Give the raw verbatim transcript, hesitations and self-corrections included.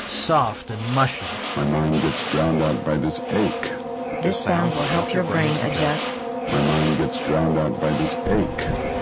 soft and mushy. My mind gets drowned out by this ache. This sound will help your brain adjust. My mind gets drowned out by this ache.